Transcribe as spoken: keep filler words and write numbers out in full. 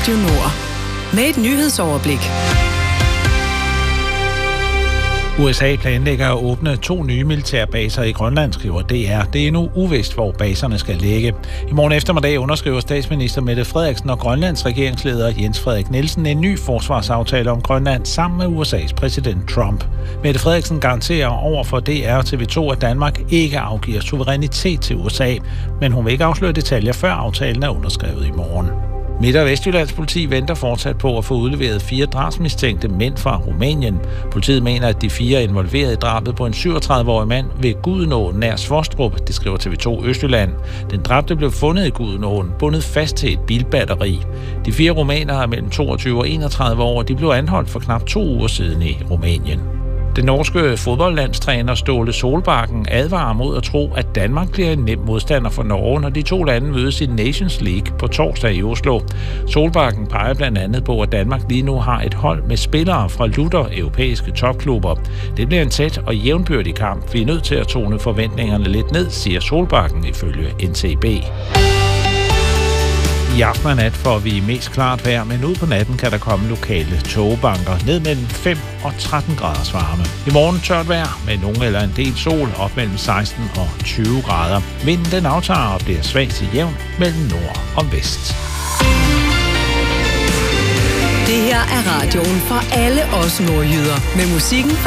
Radio Nord. Med et nyhedsoverblik. U S A planlægger at åbne to nye militærbaser i Grønland, skriver D R. Det er endnu uvist, hvor baserne skal ligge. I morgen eftermiddag underskriver statsminister Mette Frederiksen og Grønlands regeringsleder Jens Frederik Nielsen en ny forsvarsaftale om Grønland sammen med U S A's præsident Trump. Mette Frederiksen garanterer over for D R og T V to, at Danmark ikke afgiver suverænitet til U S A, men hun vil ikke afsløre detaljer, før aftalen er underskrevet i morgen. Midt- og Vestjyllands politi venter fortsat på at få udleveret fire drabsmistænkte mænd fra Rumænien. Politiet mener, at de fire er involveret i drabet på en syvogtredive-årig mand ved Gudenåen nær Svostrup, det skriver T V to Østjylland. Den dræbte blev fundet i Gudenåen, bundet fast til et bilbatteri. De fire rumænere er mellem toogtyve og enogtredive år, og de blev anholdt for knap to uger siden i Rumænien. Den norske fodboldlandstræner Ståle Solbakken advarer mod at tro, at Danmark bliver en nem modstander for Norge, når de to lande mødes i Nations League på torsdag i Oslo. Solbakken peger blandt andet på, at Danmark lige nu har et hold med spillere fra lutter europæiske topklubber. Det bliver en tæt og jævnbyrdig kamp. Vi er nødt til at tone forventningerne lidt ned, siger Solbakken ifølge N T B. I aften og nat får vi mest klart vejr, men ud på natten kan der komme lokale tågebanker ned mellem fem og tretten graders varme. I morgen tørt vejr med nogen eller en del sol op mellem seksten og tyve grader. Vinden den aftager og bliver svag til jævn mellem nord og vest. Det her er radioen for alle os nordjyder med musikken